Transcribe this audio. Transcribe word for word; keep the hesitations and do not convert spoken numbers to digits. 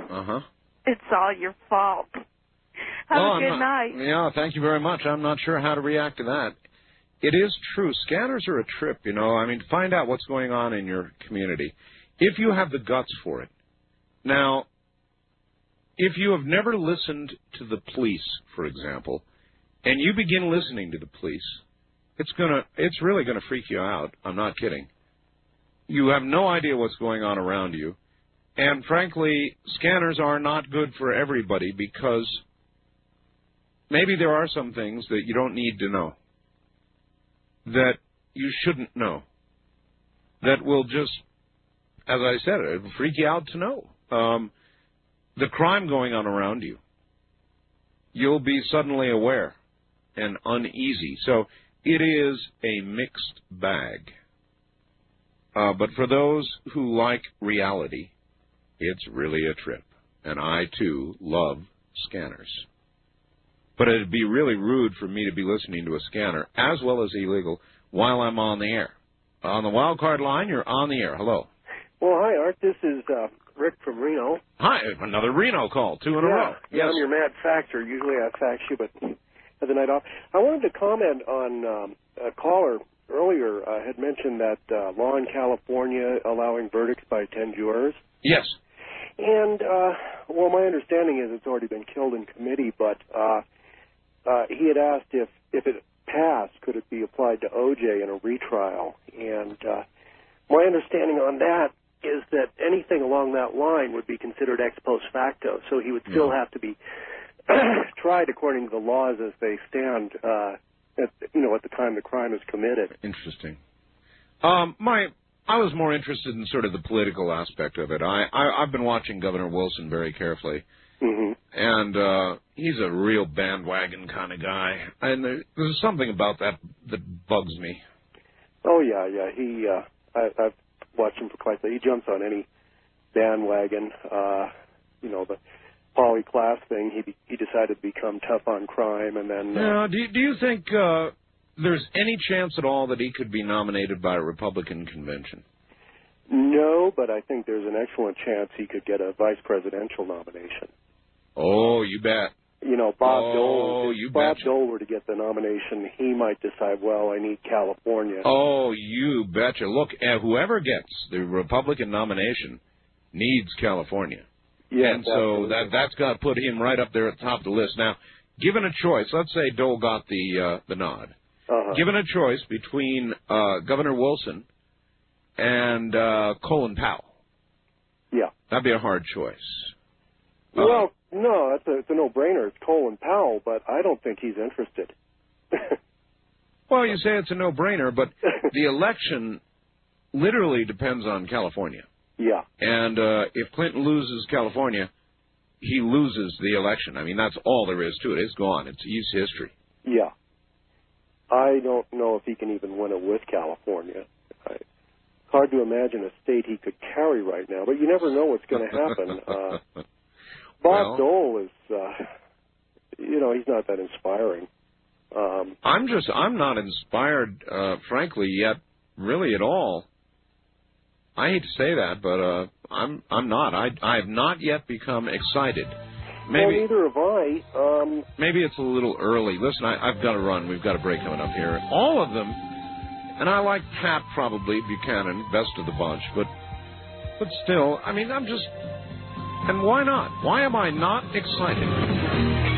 Uh-huh. It's all your fault. Have well, a good not, night. Yeah, thank you very much. I'm not sure how to react to that. It is true. Scanners are a trip, you know. I mean, find out what's going on in your community, if you have the guts for it. Now, if you have never listened to the police, for example, and you begin listening to the police, it's gonna, it's really going to freak you out. I'm not kidding. You have no idea what's going on around you. And frankly, scanners are not good for everybody because maybe there are some things that you don't need to know, that you shouldn't know, that will just, as I said, it'll freak you out to know. Um, the crime going on around you, you'll be suddenly aware and uneasy. So it is a mixed bag. Uh, but for those who like reality, it's really a trip. And I, too, love scanners. But it'd be really rude for me to be listening to a scanner, as well as illegal, while I'm on the air. On the wild card line, you're on the air. Hello. Well, hi, Art. This is uh, Rick from Reno. Hi. Another Reno call. Two in yeah, a row. Yeah, I'm your mad faxer. Usually I fax you, but had the night off. I wanted to comment on um, a caller earlier uh, had mentioned that uh, law in California allowing verdicts by ten jurors. Yes. And, uh, well, my understanding is it's already been killed in committee, but uh, uh, he had asked if, if it passed, could it be applied to O J in a retrial? And uh, my understanding on that is that anything along that line would be considered ex post facto, so he would still yeah. have to be tried according to the laws as they stand, uh, at, you know, at the time the crime is committed. Interesting. Um, my, I was more interested in sort of the political aspect of it. I, I I've been watching Governor Wilson very carefully, mm-hmm. and uh, he's a real bandwagon kind of guy, and there, there's something about that that bugs me. Oh yeah, yeah. He, uh, I, I've watched him for quite some. He jumps on any bandwagon. Uh, you know, the poly class thing. He he decided to become tough on crime, and then. Uh, now, do you, do you think uh, there's any chance at all that he could be nominated by a Republican convention? No, but I think there's an excellent chance he could get a vice presidential nomination. Oh, you bet. You know, Bob oh, Dole. If you Bob betcha. Dole were to get the nomination, he might decide, well, I need California. Oh, you betcha. Look, uh, whoever gets the Republican nomination needs California. Yeah, and so that, that's got to put him right up there at the top of the list. Now, given a choice, let's say Dole got the uh, the nod. Uh-huh. Given a choice between uh, Governor Wilson and uh, Colin Powell. Yeah. That'd be a hard choice. Well, uh, no, that's a, it's a no-brainer. It's Colin Powell, but I don't think he's interested. Well, you say it's a no-brainer, but the election literally depends on California. Yeah. And uh, if Clinton loses California, he loses the election. I mean, that's all there is to it. It's gone. It's East history. Yeah. I don't know if he can even win it with California. I, it's hard to imagine a state he could carry right now, but you never know what's going to happen. Uh, Bob well, Dole is, uh, you know, he's not that inspiring. Um, I'm just, I'm not inspired, uh, frankly, yet, really at all. I hate to say that, but uh, I'm, I'm not. I, I have not yet become excited. Maybe, well, neither have I. Um, maybe it's a little early. Listen, I, I've got to run. We've got a break coming up here. All of them, and I like Pat probably, Buchanan, best of the bunch, but, but still, I mean, I'm just, and why not? Why am I not excited?